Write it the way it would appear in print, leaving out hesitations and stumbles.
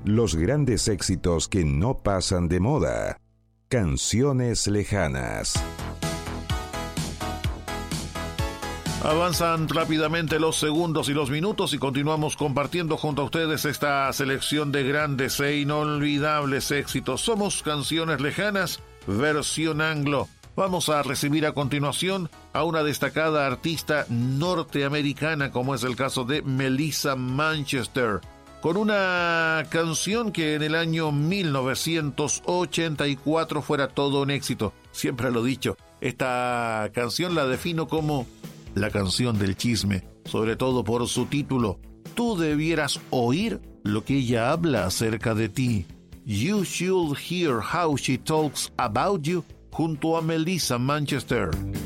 Los grandes éxitos que no pasan de moda. Canciones lejanas. Avanzan rápidamente los segundos y los minutos y continuamos compartiendo junto a ustedes esta selección de grandes e inolvidables éxitos. Somos Canciones Lejanas, versión anglo. Vamos a recibir a continuación a una destacada artista norteamericana, como es el caso de Melissa Manchester, con una canción que en el año 1984 fuera todo un éxito. Siempre lo he dicho, esta canción la defino como la canción del chisme, sobre todo por su título. Tú debieras oír lo que ella habla acerca de ti. You should hear how she talks about you, junto a Melissa Manchester.